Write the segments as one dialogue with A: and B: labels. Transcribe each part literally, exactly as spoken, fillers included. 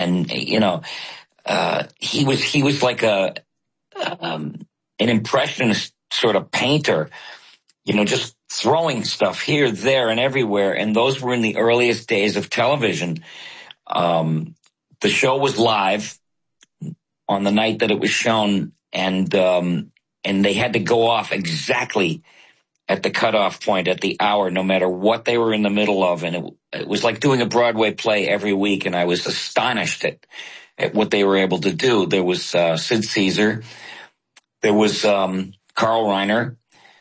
A: And, you know, uh, he was, he was like a, um, an impressionist sort of painter, you know, just throwing stuff here, there, and everywhere. And those were in the earliest days of television. Um, the show was live on the night that it was shown, and, um, and they had to go off exactly at the cutoff point, at the hour, no matter what they were in the middle of. And it, it was like doing a Broadway play every week, and I was astonished at, at what they were able to do. There was uh, Sid Caesar. There was um, Carl Reiner,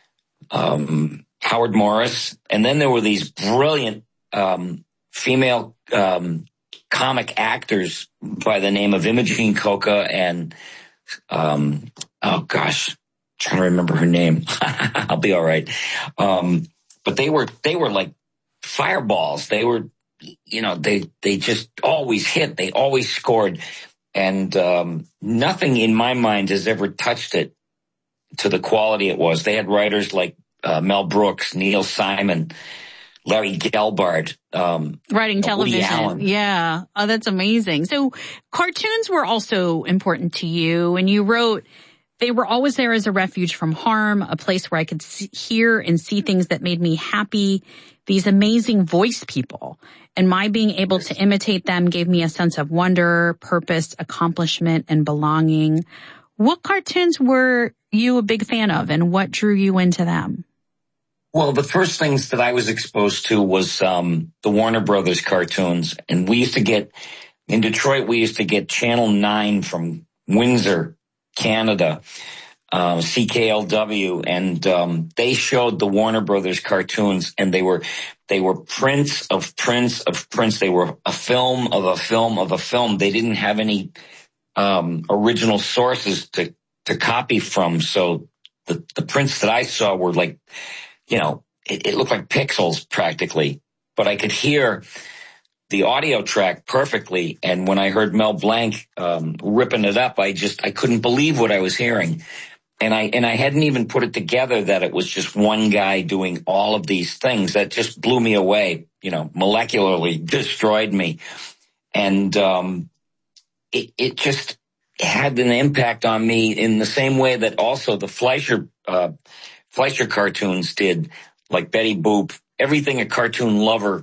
A: um, Howard Morris, and then there were these brilliant um, female um, comic actors by the name of Imogene Coca and, um, oh gosh, trying to remember her name. I'll be all right. Um, but they were, they were like fireballs. They were, you know, they, they just always hit. They always scored. And, um, nothing in my mind has ever touched it to the quality it was. They had writers like, uh, Mel Brooks, Neil Simon, Larry Gelbart, um,
B: writing television.
A: Woody Allen.
B: Yeah. Oh, that's amazing. So cartoons were also important to you, and you wrote, they were always there as a refuge from harm, a place where I could see, hear and see things that made me happy. These amazing voice people, and my being able to imitate them gave me a sense of wonder, purpose, accomplishment, and belonging. What cartoons were you a big fan of, and what drew you into them?
A: Well, the first things that I was exposed to was um the Warner Brothers cartoons. And we used to get, in Detroit, we used to get Channel nine from Windsor, Canada, uh, C K L W, and um they showed the Warner Brothers cartoons, and they were they were prints of prints of prints. They were a film of a film of a film. They didn't have any um original sources to to copy from. So the the prints that I saw were like, you know, it, it looked like pixels practically, but I could hear the audio track perfectly. And when I heard Mel Blanc um, ripping it up, I just, I couldn't believe what I was hearing. And I, and I hadn't even put it together that it was just one guy doing all of these things. That just blew me away, you know, molecularly destroyed me. And um, it, it just had an impact on me in the same way that also the Fleischer, uh, Fleischer cartoons did, like Betty Boop. Everything a cartoon lover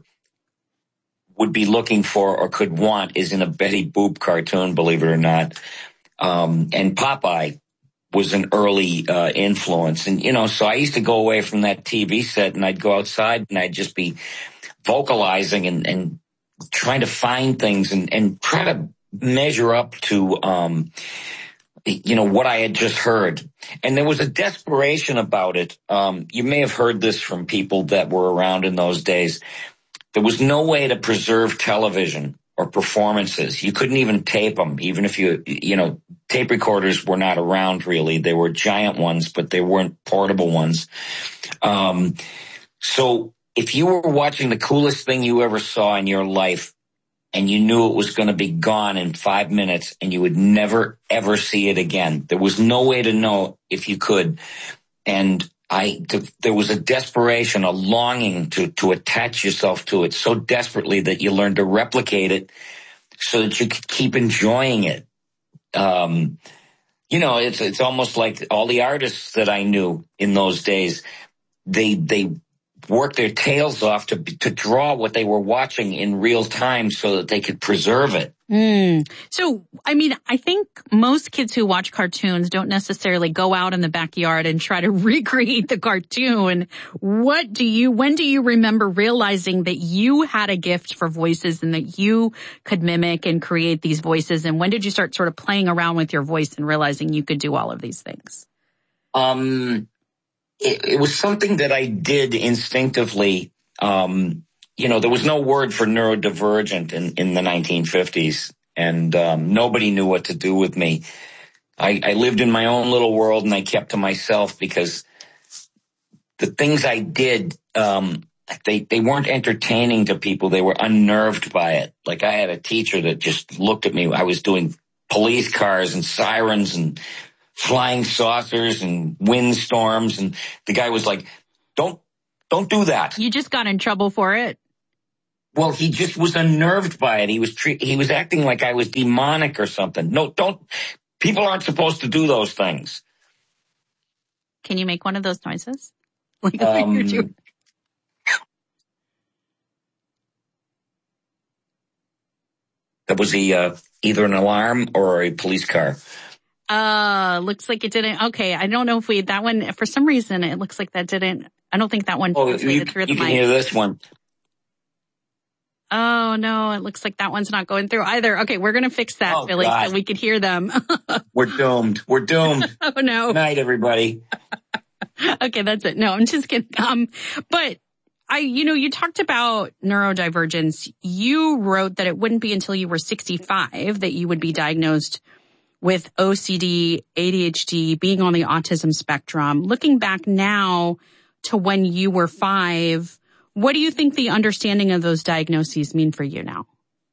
A: would be looking for or could want is in a Betty Boop cartoon, believe it or not. Um, and Popeye was an early uh, influence. And, you know, so I used to go away from that T V set, and I'd go outside and I'd just be vocalizing and, and trying to find things and, and try to measure up to, um, you know, what I had just heard. And there was a desperation about it. Um, you may have heard this from people that were around in those days. There was no way to preserve television or performances. You couldn't even tape them, even if you, you know, tape recorders were not around really. They were giant ones, but they weren't portable ones. Um, so if you were watching the coolest thing you ever saw in your life, and you knew it was going to be gone in five minutes and you would never, ever see it again, there was no way to know if you could. And I, to, there was a desperation, a longing to, to attach yourself to it so desperately that you learned to replicate it so that you could keep enjoying it. Um, you know, it's, it's almost like all the artists that I knew in those days, they, they, work their tails off to to draw what they were watching in real time so that they could preserve it.
B: Mm. So, I mean, I think most kids who watch cartoons don't necessarily go out in the backyard and try to recreate the cartoon. What do you, when do you remember realizing that you had a gift for voices and that you could mimic and create these voices? And when did you start sort of playing around with your voice and realizing you could do all of these things?
A: Um, It, it was something that I did instinctively. Um, you know, there was no word for neurodivergent in, in the nineteen fifties, and um, nobody knew what to do with me. I, I lived in my own little world, and I kept to myself because the things I did, um, they, they weren't entertaining to people. They were unnerved by it. Like I had a teacher that just looked at me. I was doing police cars and sirens and flying saucers and windstorms, and the guy was like, don't, don't do that.
B: You just got in trouble for it?
A: Well, he just was unnerved by it. He was tre- he was acting like I was demonic or something. No, don't. People aren't supposed to do those things.
B: Can you make one of those noises? Like
A: Um,
B: you're doing.
A: That was a, uh, either an alarm or a police car.
B: Uh, looks like it didn't. Okay, I don't know if we, that one, for some reason, it looks like that didn't, I don't think that one
A: Oh,
B: translated
A: you,
B: through the
A: you can
B: mic.
A: hear this one.
B: Oh, no, it looks like that one's not going through either. Okay, we're going to fix that,
A: Oh,
B: Billy,
A: God.
B: so we could hear them.
A: We're doomed. We're doomed.
B: Oh, no.
A: Good night, everybody.
B: Okay, that's it. No, I'm just kidding. Um, but I, you know, you talked about neurodivergence. You wrote that it wouldn't be until you were sixty-five that you would be diagnosed with O C D, A D H D, being on the autism spectrum. Looking back now to when you were five, what do you think the understanding of those diagnoses mean for you now?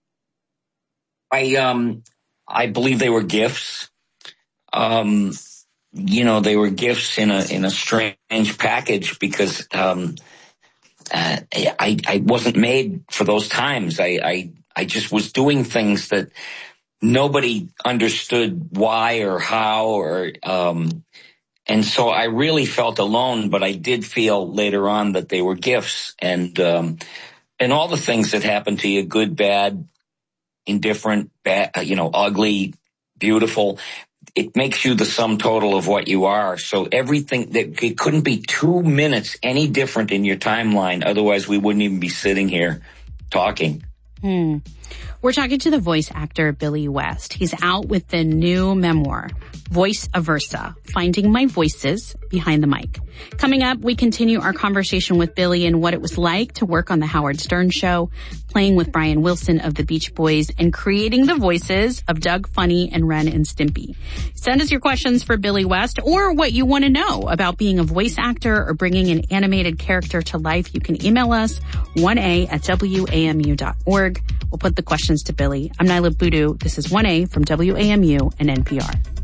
A: I, um, I believe they were gifts. Um, you know, they were gifts in a, in a strange package because, um, uh, I, I wasn't made for those times. I, I, I just was doing things that nobody understood why or how or, um, and so I really felt alone, but I did feel later on that they were gifts and, um, and all the things that happen to you, good, bad, indifferent, bad, you know, ugly, beautiful, it makes you the sum total of what you are. So everything that it couldn't be two minutes any different in your timeline. Otherwise we wouldn't even be sitting here talking.
B: Hmm. We're talking to the voice actor, Billy West. He's out with the new memoir, Voice Aversa, Finding My Voices Behind the Mic. Coming up, we continue our conversation with Billy and what it was like to work on The Howard Stern Show, playing with Brian Wilson of the Beach Boys, and creating the voices of Doug Funny and Ren and Stimpy. Send us your questions for Billy West or what you want to know about being a voice actor or bringing an animated character to life. You can email us, one a at W A M U dot org. We'll put the questions to Billy. I'm Nyla Boodoo. This is one A from W A M U and N P R.